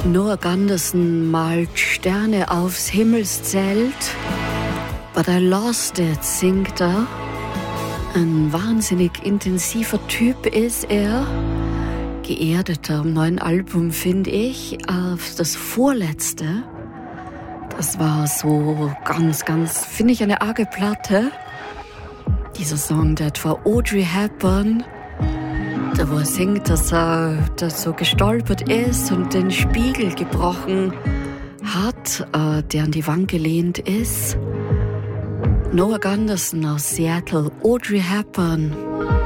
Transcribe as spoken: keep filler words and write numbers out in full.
Noah Gunderson malt Sterne aufs Himmelszelt. But I lost it, singt er. Ein wahnsinnig intensiver Typ ist er. Geerdeter am neuen Album, finde ich. Das vorletzte, das war so ganz, ganz, finde ich, eine arge Platte. Dieser Song, der etwa Audrey Hepburn, da wo er singt, dass er dass so gestolpert ist und den Spiegel gebrochen hat, äh, der an die Wand gelehnt ist. Noah Gunderson aus Seattle, Audrey Hepburn.